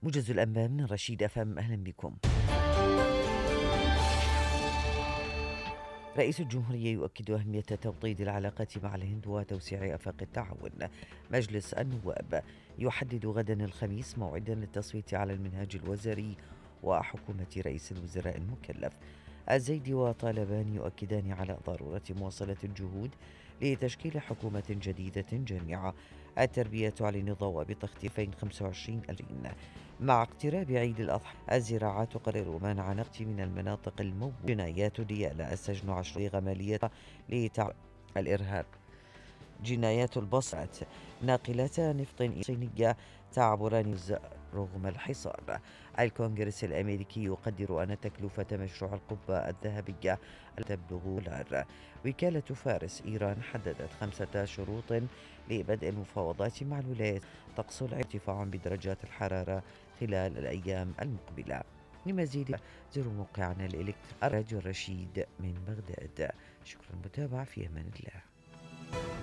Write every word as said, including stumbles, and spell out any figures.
موجز الأنباء من رشيد أفهم، أهلا بكم. رئيس الجمهورية يؤكد أهمية توطيد العلاقات مع الهند وتوسيع آفاق التعاون. مجلس النواب يحدد غدا الخميس موعدا للتصويت على المنهاج الوزاري وحكومة رئيس الوزراء المكلف. الزيدي وطالبان يؤكدان على ضرورة مواصلة الجهود لتشكيل حكومة جديدة جامعة. التربية تعلن ضوابط اختفاء خمسة وعشرين ألفين. مع اقتراب عيد الأضحى الزراعة تقرر منع نقد من المناطق الموجودة. جنايات ديالى السجن عشر غمالية لتع... الإرهاب. جنايات البصرة ناقلات نفط صينية تعبران رغم الحصار. الكونغرس الأمريكي يقدر أن تكلفة مشروع القبة الذهبية تبلغ دولار. وكالة فارس إيران حددت خمسة شروط لبدء المفاوضات مع الولايات تقص ارتفاع بدرجات الحرارة خلال الأيام المقبلة. لمزيد زوروا موقعنا الإلكتروني الراديو الرشيد من بغداد. شكرا للمتابعة، في أمان الله.